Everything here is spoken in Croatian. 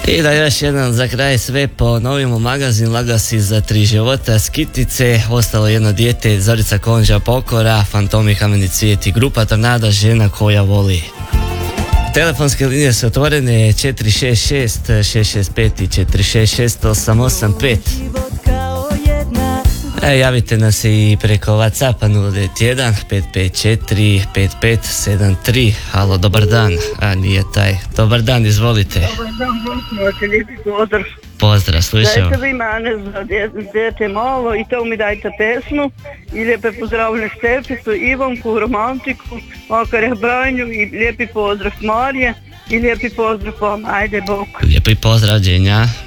I da još jedan za kraj sve ponovimo, magazin Lagasi za 3 života, skitice, ostalo jedno dijete, Zorica Konđa Pokora, Fantomi Kameni cvijet i grupa Tornada, žena koja voli. Telefonske linije su otvorene 466 665 i 466 885. Javite nas i preko Whatsappa 091 554 5573. Halo, dobar dan. A nije taj. Dobar dan, izvolite. Dobar dan, gospodin, lijepi pozdrav. Pozdrav, slušamo. Dajte vi mene za djete malo i to mi dajte pesmu. I lijepe pozdravljene Šteficu, Ivanku, Romantiku, Makare Branju i lijepi pozdrav Marije i lijepi pozdrav vam. Ajde, Bog. Lijepi pozdrav, Đenja.